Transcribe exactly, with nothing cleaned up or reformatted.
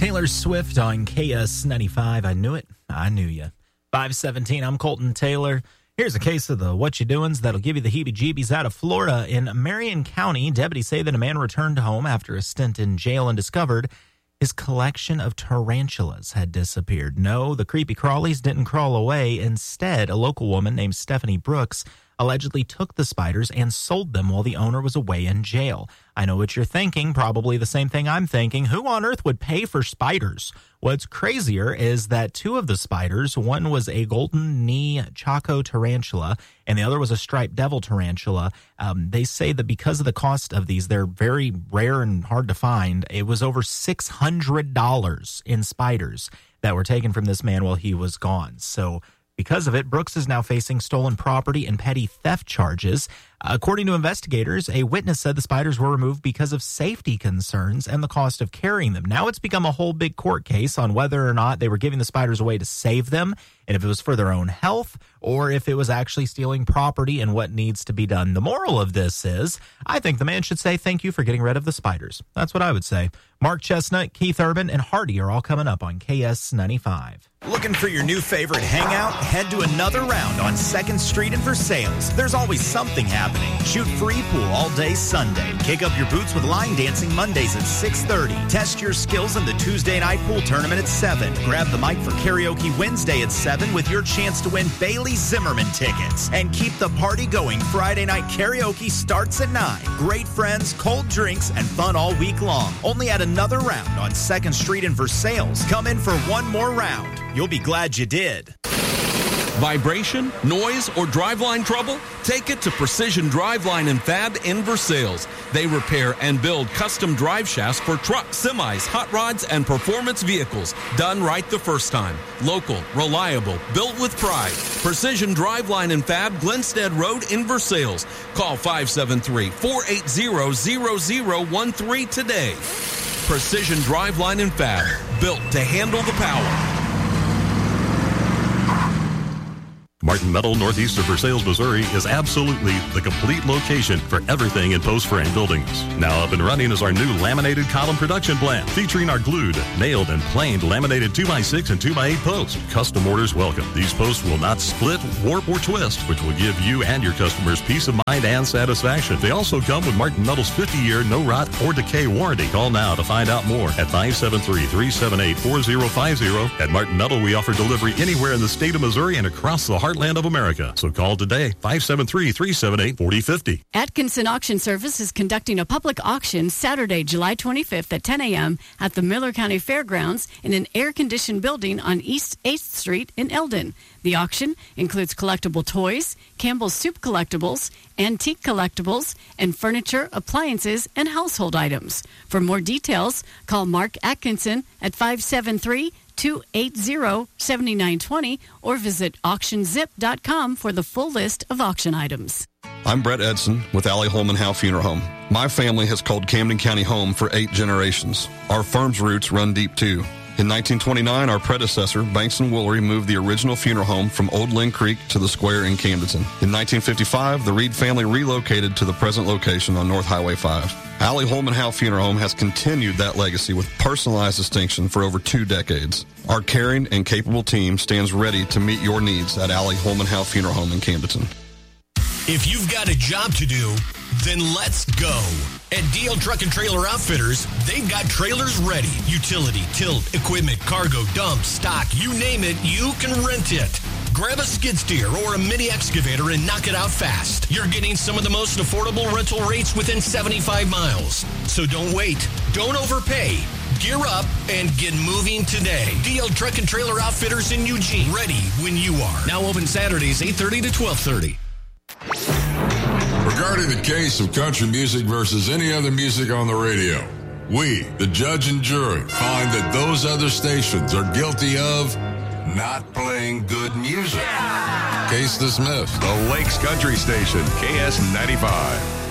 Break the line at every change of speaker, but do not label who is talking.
Taylor Swift on K S ninety-five. I knew it. I knew you. five seventeen, I'm Colton Taylor. Here's a case of the what you doings that'll give you the heebie-jeebies out of Florida. In Marion County, deputies say that a man returned home after a stint in jail and discovered his collection of tarantulas had disappeared. No, the creepy crawlies didn't crawl away. Instead, a local woman named Stephanie Brooks allegedly took the spiders and sold them while the owner was away in jail. I know what you're thinking, probably the same thing I'm thinking. Who on earth would pay for spiders? What's crazier is that two of the spiders, one was a golden knee Chaco tarantula and the other was a striped devil tarantula. Um, they say that because of the cost of these, they're very rare and hard to find. It was over six hundred dollars in spiders that were taken from this man while he was gone. So because of it, Brooks is now facing stolen property and petty theft charges. According to investigators, a witness said the spiders were removed because of safety concerns and the cost of carrying them. Now it's become a whole big court case on whether or not they were giving the spiders away to save them, and if it was for their own health, or if it was actually stealing property and what needs to be done. The moral of this is, I think the man should say thank you for getting rid of the spiders. That's what I would say. Mark Chestnut, Keith Urban, and Hardy are all coming up on K S ninety-five.
Looking for your new favorite hangout? Head to another round on second street in Versailles. There's always something happening. Shoot free pool all day Sunday. Kick up your boots with line dancing Mondays at six thirty. Test your skills in the Tuesday night pool tournament at seven. Grab the mic for karaoke Wednesday at seven with your chance to win Bailey Zimmerman tickets. And keep the party going. Friday night karaoke starts at nine. Great friends, cold drinks, and fun all week long. Only at another round on second street in Versailles. Come in for one more round. You'll be glad you did.
Vibration, noise, or driveline trouble? Take it to Precision Driveline and Fab in Versailles. They repair and build custom drive shafts for trucks, semis, hot rods, and performance vehicles. Done right the first time. Local, reliable, built with pride. Precision Driveline and Fab, Glenstead Road in Versailles. Call five seven three, four eight zero, zero zero one three today. Precision Driveline and Fab, built to handle the power.
Martin Metal, northeast of Versailles, Missouri, is absolutely the complete location for everything in post frame buildings. Now up and running is our new laminated column production plant, featuring our glued, nailed, and planed laminated two by six and two by eight posts. Custom orders welcome. These posts will not split, warp, or twist, which will give you and your customers peace of mind and satisfaction. They also come with Martin Metal's fifty-year no rot or decay warranty. Call now to find out more at five seven three, three seven eight, four zero five zero. At Martin Metal, we offer delivery anywhere in the state of Missouri and across the heart land of America. So call today, five seven three, three seven eight, four zero five zero.
Atkinson Auction Service is conducting a public auction Saturday, July twenty-fifth at ten a.m. at the Miller County Fairgrounds in an air-conditioned building on East eighth Street in Eldon. The auction includes collectible toys, Campbell's Soup collectibles, antique collectibles, and furniture, appliances, and household items. For more details, call Mark Atkinson at five seven three, two eight zero, seven nine two zero or visit auction zip dot com for the full list of auction items.
I'm Brett Edson with Allie Holman Howe Funeral Home. My family has called Camden County home for eight generations. Our firm's roots run deep too. In nineteen twenty-nine, our predecessor, Banks and Woolery, moved the original funeral home from Old Lynn Creek to the square in Camdenton. In nineteen fifty-five, the Reed family relocated to the present location on North Highway five. Allie Holman Howe Funeral Home has continued that legacy with personalized distinction for over two decades. Our caring and capable team stands ready to meet your needs at Allie Holman Howe Funeral Home in Camdenton.
If you've got a job to do, then let's go. At D L Truck and Trailer Outfitters, they've got trailers ready. Utility, tilt, equipment, cargo, dump, stock, you name it, you can rent it. Grab a skid steer or a mini excavator and knock it out fast. You're getting some of the most affordable rental rates within seventy-five miles. So don't wait. Don't overpay. Gear up and get moving today. D L Truck and Trailer Outfitters in Eugene. Ready when you are. Now open Saturdays, eight thirty to twelve thirty.
Regarding the case of country music versus any other music on the radio, we, the judge and jury, find that those other stations are guilty of not playing good music. Case dismissed.
The Lakes Country Station, K S ninety-five.